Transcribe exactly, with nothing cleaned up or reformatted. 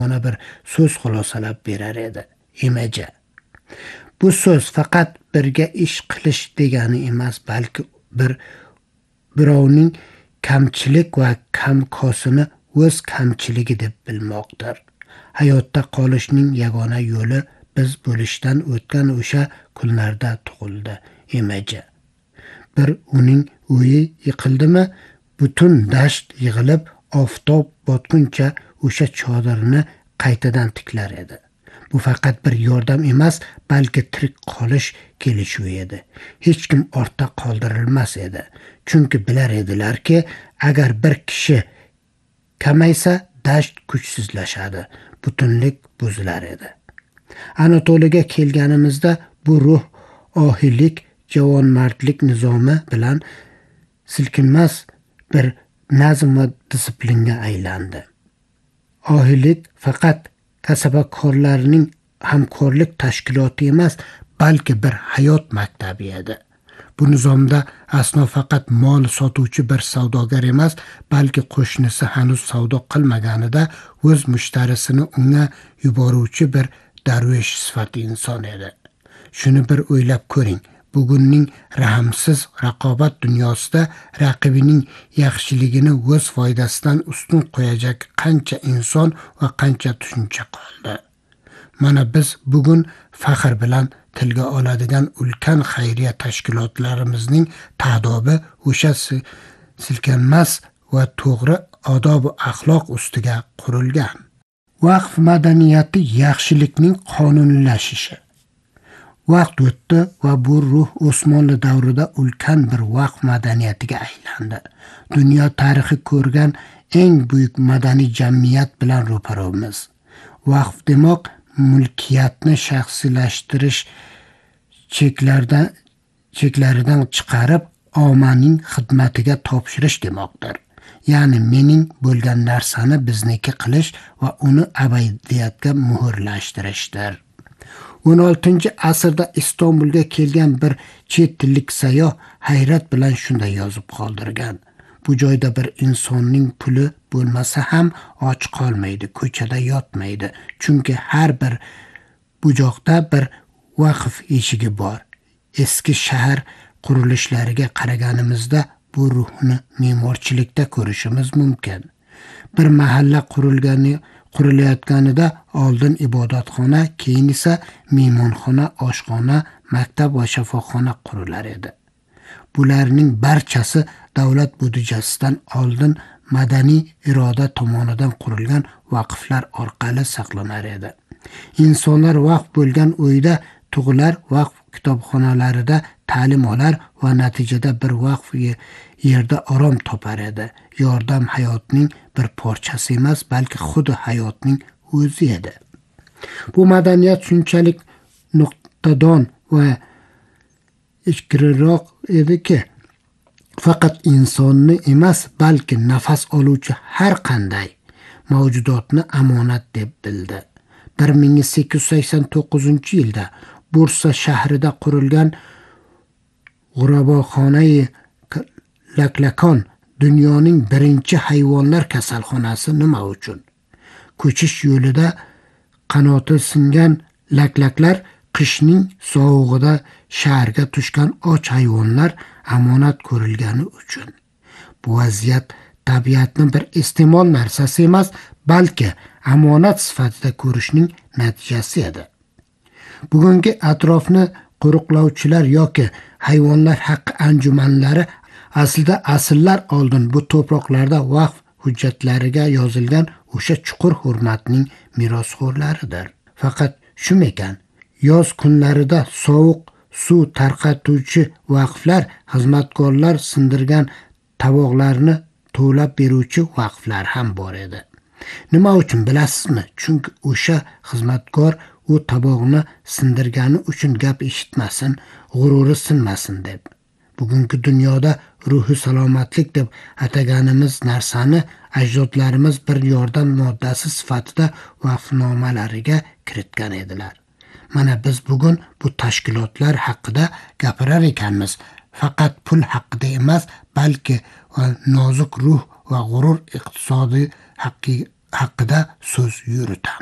ona bir so'z xulosalab berar edi. Emaja. Bu so'z faqat birga ish qilish degani emas, balki bir birovning kamchilik va kamkosini o'z kamchiligi deb bilmoqdir. Hayotda qolishning yagona yo'li biz bo'lishdan o'tgan o'sha kunlarda tug'ildi. Emaja. Bir uning uyi yiqildimi, butun dasht yig'ilib oftob botguncha o'sha chodirni qaytadan tiklar edi. Bu faqat bir yordam emas, balki tirik qolish kelishuvi edi. Hech kim ortda qoldirilmas edi. Chunki bilar edilarki, agar bir kishi kamaysa, dasht kuchsizlashadi, butunlik buzilar edi. Anatoliyaga kelganimizda bu ruh ohiylik, javonmardlik nizomi bilan silkinmas bir nazm va disiplinga aylandi. Ohiylik faqat kasbakorlarning hamkorlik tashkiloti emas, balki bir hayot maktabi edi. Bu nizomda asno faqat mol sotuvchi bir savdogar emas, balki qo'shnisi hanuz savdo qilmaganida o'z mushtarisini unga yuboruvchi bir darvesh sifati inson edi. Shuni bir o'ylab ko'ring. Bugunning rahmsiz raqobat dunyosida raqibining yaxshiligini o'z foydasidan ustun qo'yajak qancha inson va qancha tushuncha qoldi. Mana biz bugun faxr bilan tilga oladigan ulkan xayriya tashkilotlarimizning ta'dobi o'sha silkanmas va to'g'ri odob va axloq ustiga qurilgan. Vaqf madaniyati yaxshilikning qonunlashishi. Vaqt o'tdi va bu ruh Osmonli davrida ulkan bir vaqf madaniyatiga aylandi. Dunyo tarixi ko'rgan eng buyuk madaniy jamiyat bilan ro'paramiz. Vaqf demoq mulkiyatni shaxsiylashtirish cheklardan cheklaridan chiqarib ommaning xizmatiga topshirish demoqdir. Ya'ni mening bo'lgan narsani bizniki qilish va uni abadiyatga muhrlashtirishdir. o'n oltinchi asrda Istanbulga kelgan bir chet tillik sayyoh hayrat bilan shunday yozib qoldirgan. Bu joyda bir insonning puli bo'lmasa ham och qolmaydi, ko'chada yotmaydi. Chunki har bir bujoqda bir vaqf eshigi bor. Eski shahar qurilishlariga qaraganimizda bu ruhni me'morchilikda ko'rishimiz mumkin. Bir mahalla qurilgani qurilayotganida oldin ibodatxona, keyin esa mehmonxona, oshxona, maktab va shifoxona qurilar edi. Bularning barchasi davlat budjetidan oldin madaniy iroda tomonidan qurilgan vaqflar orqali saqlanar edi. Insonlar vaqf bo'lgan uyda tug'ilar, vaqf kitobxonalarida ta'lim olar va natijada bir vaqf yerda orom topar edi. Yordam hayotning bir parchasi emas, balki xuddi hayotning o'zi edi. Bu madaniyat shunchalik nuqtadon va ichkariroq ediki, faqat insonni emas, balki nafas oluvchi har qanday mavjudotni omonat deb bildi. bir ming sakkiz yuz sakson to'qqizinchi yilda Bursa shahrida qurilgan G'uraboxonai Laklakon dunyoning birinchi hayvonlar kasalxonasi nima uchun? Ko'chish yo'lida qanoti singan laklaklar qishning sovug'ida shaharga tushgan och hayvonlar omonat ko'rilgani uchun. Bu vaziyat tabiatning bir iste'mol narsasi emas, balki omonat sifatida ko'rishning natijasi edi. Bugungi atrofni qo'riqlovchilar yoki hayvonlar haqqi anjumanlari aslida asrlar oldin bu to'proqlarda vaqf hujjatlariga yozilgan o'sha chuqur hurmatning merosxo'rlaridir. Faqat shumekan, yoz kunlarida sovuq suv tarqatuvchi vaqflar, xizmatkorlar sindirgan tovoqlarni to'lab beruvchi vaqflar ham bor edi. Nima uchun bilasizmi? Chunki o'sha xizmatkor u tovoqni sindirgani uchun gap eshitmasin, g'ururi sinmasin deb. Bugungi dunyoda ruhi salomatlik deb ataganimiz narsani ajdodlarimiz bir yordam moddasi sifatida vaqfnomalariga kiritgan edilar. Mana biz bugun bu tashkilotlar haqida gapirar ekanmiz. Faqat pul haqida emas, balki nozik ruh va g'urur iqtisodiy haqida so'z yuritamiz.